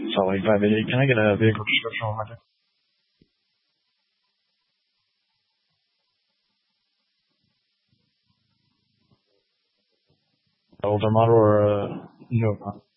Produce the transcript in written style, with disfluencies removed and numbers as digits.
Salve, vai, can I get a vehicle description on my check? Older model or no?